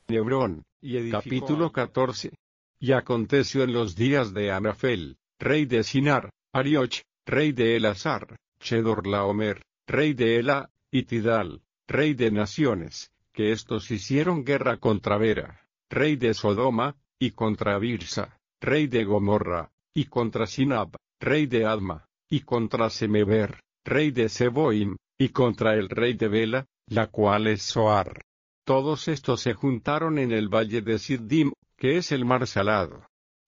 Hebrón, capítulo 14. Y aconteció en los días de Amrafel, rey de Sinar, Arioch, rey de Elasar, Chedorlaomer, rey de Ela, y Tidal, rey de naciones, que estos hicieron guerra contra Bera, rey de Sodoma, y contra Birsa, rey de Gomorra, y contra Sinab, rey de Adma, y contra Semeber, rey de Seboim, y contra el rey de Bela, la cual es Zoar. Todos estos se juntaron en el valle de Siddim, que es el mar salado.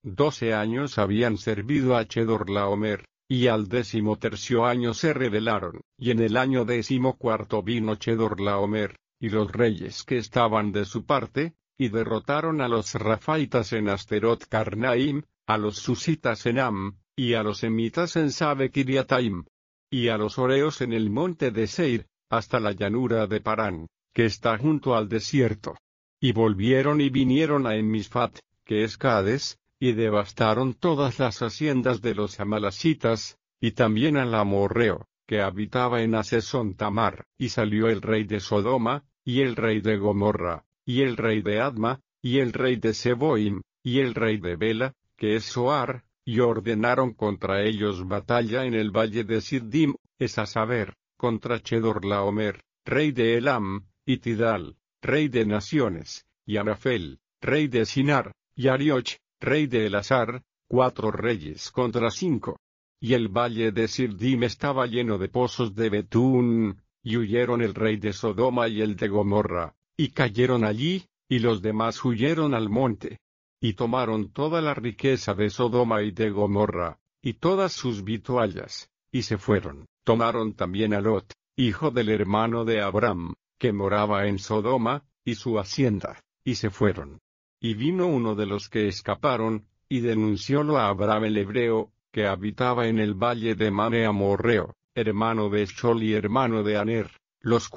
12 años habían servido a Chedorlaomer, y al 13º año se rebelaron, y en el año 14 vino Chedorlaomer, y los reyes que estaban de su parte, y derrotaron a los Rafaitas en Asterot Carnaim, a los Susitas en Am, y a los Emitas en Sabe Kiriataim, y a los Oreos en el monte de Seir, hasta la llanura de Parán, que está junto al desierto. Y volvieron y vinieron a Enmisfat, que es Cades, y devastaron todas las haciendas de los amalecitas, y también al amorreo, que habitaba en Asesón Tamar, y salió el rey de Sodoma, y el rey de Gomorra, y el rey de Adma, y el rey de Seboim, y el rey de Bela, que es Zoar, y ordenaron contra ellos batalla en el valle de Siddim, es a saber, contra Chedorlaomer, rey de Elam, y Tidal, rey de naciones, y Amrafel, rey de Sinar, y Arioch, rey de Elasar, 4 reyes contra 5. Y el valle de Siddim estaba lleno de pozos de betún, y huyeron el rey de Sodoma y el de Gomorra, y cayeron allí, y los demás huyeron al monte. Y tomaron toda la riqueza de Sodoma y de Gomorra, y todas sus vituallas, y se fueron. Tomaron también a Lot, hijo del hermano de Abram, que moraba en Sodoma, y su hacienda, y se fueron. Y vino uno de los que escaparon, y denunciólo a Abram el hebreo, que habitaba en el valle de Mane amorreo, hermano de Eshcol y hermano de Aner, los